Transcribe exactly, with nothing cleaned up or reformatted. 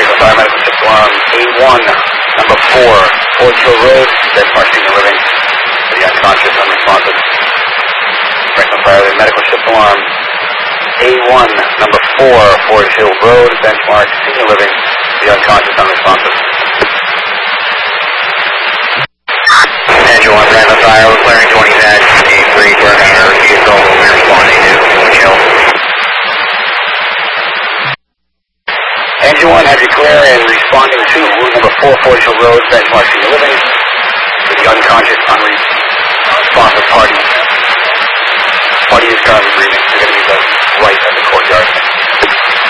Breaking Fire Medical Ship Alarm A one, number four, Forge Hill Road, Benchmark Senior Living, for the unconscious, unresponsive. Breaking Fire Medical Ship Alarm A one, number four, Forge Hill Road, Benchmark Senior Living, for the unconscious, unresponsive. Angel one, Breaking Fire, we're clearing twenty dash eight three, we're going to refuse all, we're responding to Forge Hill. Engine one, have you clear and responding to route number four, Forge Hill Road, Benchmark Senior Living, to the unconscious, unresponsive party. Party is currently breathing. They're going to be the right of the courtyard.